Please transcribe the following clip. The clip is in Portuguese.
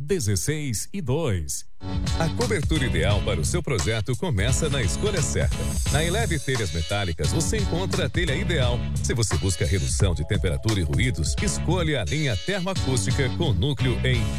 16 e 2. A cobertura ideal para o seu projeto começa na escolha certa. Na Eleve Telhas Metálicas você encontra a telha ideal. Se você busca redução de temperatura e ruídos, escolha a linha termoacústica com núcleo em